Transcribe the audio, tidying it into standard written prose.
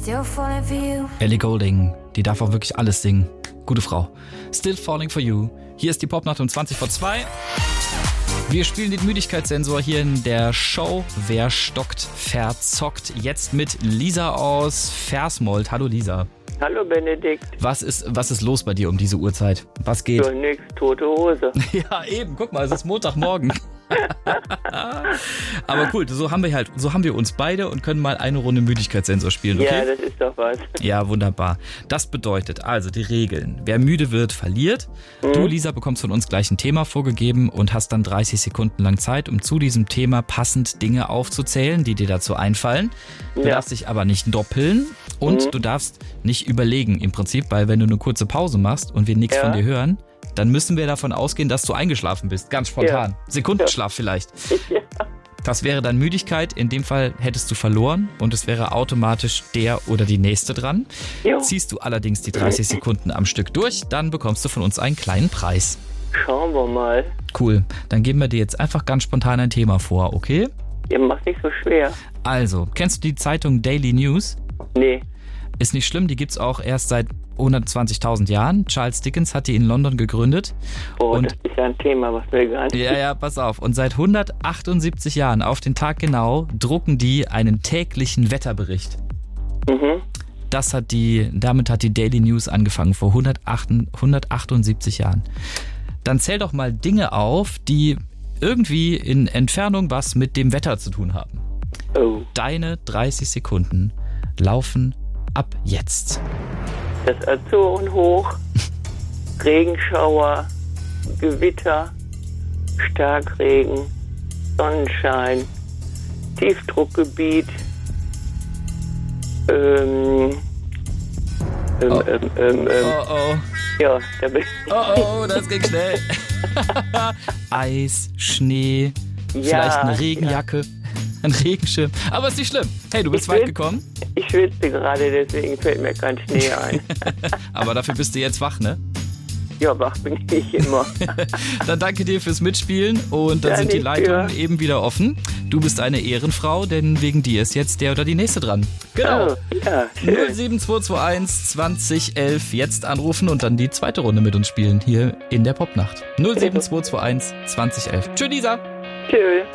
Ellie Goulding, die darf auch wirklich alles singen. Gute Frau. Still Falling for You. Hier ist die Popnacht um 20 vor 2. Wir spielen den Müdigkeitssensor hier in der Show. Wer stockt, verzockt. Jetzt mit Lisa aus Versmold. Hallo Lisa. Hallo Benedikt. Was ist los bei dir um diese Uhrzeit? Was geht? So nix, tote Hose. Ja, eben. Guck mal, es ist Montagmorgen. Aber cool, so haben wir uns beide und können mal eine Runde Müdigkeitssensor spielen, okay? Ja, das ist doch was. Ja, wunderbar. Das bedeutet also die Regeln. Wer müde wird, verliert. Du, Lisa, bekommst von uns gleich ein Thema vorgegeben und hast dann 30 Sekunden lang Zeit, um zu diesem Thema passend Dinge aufzuzählen, die dir dazu einfallen. Du darfst dich aber nicht doppeln und du darfst nicht überlegen im Prinzip, weil wenn du eine kurze Pause machst und wir nichts von dir hören, dann müssen wir davon ausgehen, dass du eingeschlafen bist. Ganz spontan. Sekundenschlaf vielleicht. Ja. Das wäre dann Müdigkeit. In dem Fall hättest du verloren und es wäre automatisch der oder die Nächste dran. Jo. Ziehst du allerdings die 30 Sekunden am Stück durch, dann bekommst du von uns einen kleinen Preis. Schauen wir mal. Cool. Dann geben wir dir jetzt einfach ganz spontan ein Thema vor, okay? Ihr macht nicht so schwer. Also, kennst du die Zeitung Daily News? Nee. Ist nicht schlimm, die gibt's auch erst seit 120.000 Jahren. Charles Dickens hat die in London gegründet. Oh, das ist ja ein Thema, was wir gar nicht... Ja, pass auf. Und seit 178 Jahren, auf den Tag genau, drucken die einen täglichen Wetterbericht. Damit hat die Daily News angefangen, vor 178 Jahren. Dann zähl doch mal Dinge auf, die irgendwie in Entfernung was mit dem Wetter zu tun haben. Oh. Deine 30 Sekunden laufen ab jetzt. Das Azorenhoch, Regenschauer, Gewitter, Starkregen, Sonnenschein, Tiefdruckgebiet, ja, da bin ich. Oh, das ging schnell. Eis, Schnee, vielleicht eine Regenjacke, ein Regenschirm. Aber ist nicht schlimm. Hey, du bist weit gekommen. Ich schwitze gerade, deswegen fällt mir kein Schnee ein. Aber dafür bist du jetzt wach, ne? Ja, wach bin ich immer. Dann danke dir fürs Mitspielen und dann sind die Leitungen eben wieder offen. Du bist eine Ehrenfrau, denn wegen dir ist jetzt der oder die Nächste dran. Genau. Oh, ja, 07221 2011 jetzt anrufen und dann die zweite Runde mit uns spielen hier in der Popnacht. 07221 2011. Tschüss, Lisa. Tschüss.